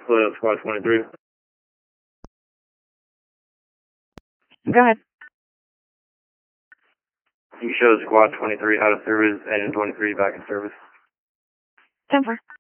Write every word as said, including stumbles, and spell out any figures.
Split up squad twenty-three. Go ahead. You show squad twenty-three out of service, engine twenty-three back in service. ten four.